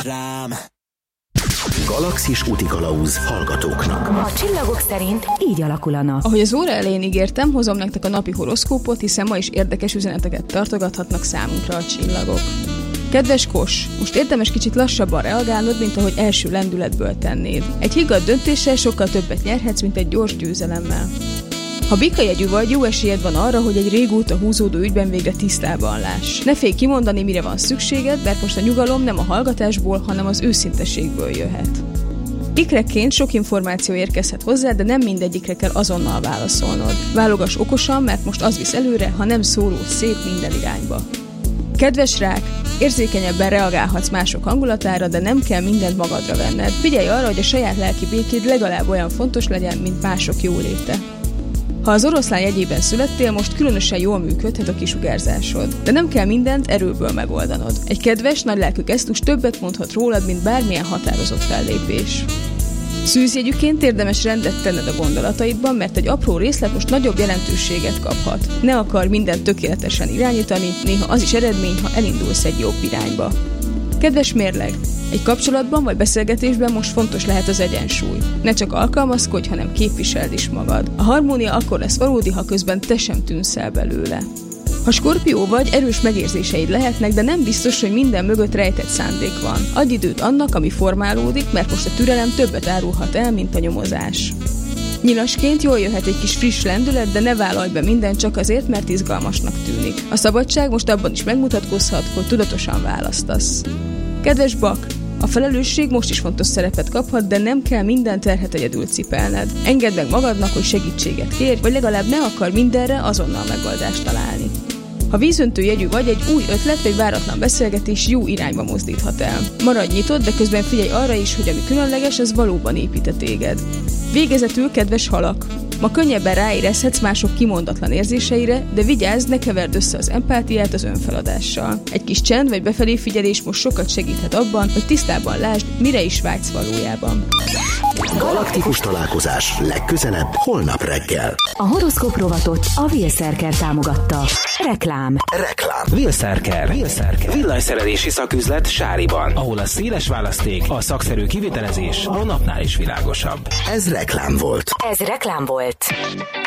Reklám. Galaxis útikalauz hallgatóknak. A csillagok szerint így alakul a nap. Ahogy az óra elején ígértem, hozom nektek a napi horoszkópot, hiszen ma is érdekes üzeneteket tartogathatnak számunkra a csillagok. Kedves Kos, most érdemes kicsit lassabban reagálnod, mint ahogy első lendületből tennéd. Egy higgadt döntéssel sokkal többet nyerhetsz, mint egy gyors győzelemmel. Ha bika jegyű vagy, jó esélyed van arra, hogy egy régóta húzódó ügyben végre tisztában láss. Ne félj kimondani, mire van szükséged, mert most a nyugalom nem a hallgatásból, hanem az őszinteségből jöhet. Ikreként sok információ érkezhet hozzá, de nem mindegyikre kell azonnal válaszolnod. Válogass okosan, mert most az visz előre, ha nem szólódsz szét minden irányba. Kedves Rák, érzékenyebben reagálhatsz mások hangulatára, de nem kell mindent magadra venned. Figyelj arra, hogy a saját lelki békéd legalább olyan fontos legyen, mint mások jóléte. Ha az oroszlán jegyében születtél, most különösen jól működhet a kisugárzásod. De nem kell mindent erőből megoldanod. Egy kedves, nagylelkű gesztus többet mondhat rólad, mint bármilyen határozott fellépés. Szűzjegyűként érdemes rendet tenned a gondolataidban, mert egy apró részlet most nagyobb jelentőséget kaphat. Ne akar mindent tökéletesen irányítani, néha az is eredmény, ha elindulsz egy jobb irányba. Kedves Mérleg! Egy kapcsolatban vagy beszélgetésben most fontos lehet az egyensúly. Ne csak alkalmazkodj, hanem képviseld is magad. A harmónia akkor lesz valódi, ha közben te sem tűnsz el belőle. Ha Skorpió vagy, erős megérzéseid lehetnek, de nem biztos, hogy minden mögött rejtett szándék van. Adj időt annak, ami formálódik, mert most a türelem többet árulhat el, mint a nyomozás. Nyilasként jól jöhet egy kis friss lendület, de ne vállalj be mindent csak azért, mert izgalmasnak tűnik. A szabadság most abban is megmutatkozhat, hogy tudatosan választasz. Kedves Bak! A felelősség most is fontos szerepet kaphat, de nem kell minden terhet egyedül cipelned. Engedd meg magadnak, hogy segítséget kérj, vagy legalább ne akar mindenre azonnal megoldást találni. Ha vízöntő jegyű vagy, egy új ötlet vagy váratlan beszélgetés jó irányba mozdíthat el. Maradj nyitott, de közben figyelj arra is, hogy ami különleges, az valóban épít téged. Végezetül, kedves halak! Ma könnyebben ráérezhetsz mások kimondatlan érzéseire, de vigyázz, ne keverd össze az empátiát az önfeladással. Egy kis csend vagy befelé figyelés most sokat segíthet abban, hogy tisztában lásd, mire is vágysz valójában. Galaktikus találkozás legközelebb holnap reggel. A horoszkóp rovatot a Wilszerker támogatta. Reklám. Wilszerker. Villanyszerelési szaküzlet Sáriban, ahol a széles választék, a szakszerű kivitelezés a napnál is világosabb. Ez reklám volt.